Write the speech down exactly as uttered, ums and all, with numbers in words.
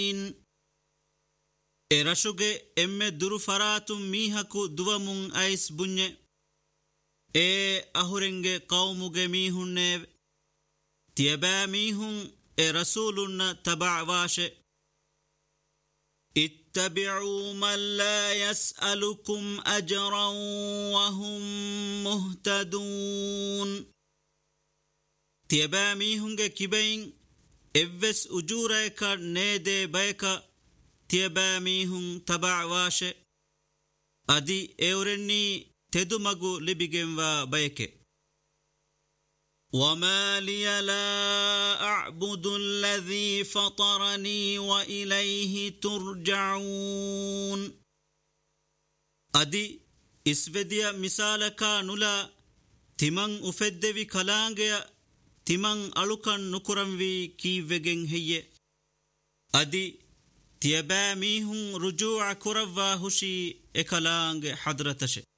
erashuge emme duru faratum mihaku duwamun ais bunye e ahurenge qawmuge mihunne tiyaba mihun e rasulunna taba'washe اتبعوا من لا يسألكم أجرا وهم مهتدون تيبا ميهنگ كبين إفس أجوريك نيدي بيك تيبا ميهن تبع واشه أدي اورني تدمغو لبگن و بيك وما لي لا أعبد الذي فطرني وإليه ترجعون أدي إسفديا مثالك نلا تمن أفدوي كلانجيا تمن ألوكن نكرموي كي وگن هي أدي تيبا ميهن رجوع كروا هشي إكلانج حضرتش